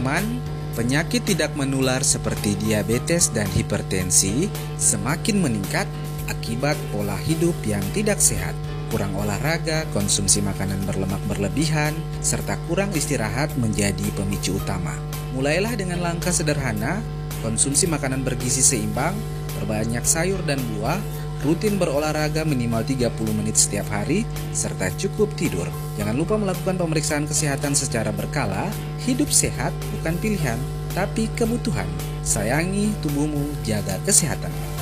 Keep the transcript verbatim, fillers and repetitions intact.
teman-teman, penyakit tidak menular seperti diabetes dan hipertensi semakin meningkat akibat pola hidup yang tidak sehat, kurang olahraga, konsumsi makanan berlemak berlebihan, serta kurang istirahat menjadi pemicu utama. Mulailah dengan langkah sederhana, konsumsi makanan bergizi seimbang, perbanyak sayur dan buah, rutin berolahraga minimal tiga puluh menit setiap hari, serta cukup tidur. Jangan lupa melakukan pemeriksaan kesehatan secara berkala. Hidup sehat bukan pilihan, tapi kebutuhan. Sayangi tubuhmu, jaga kesehatan.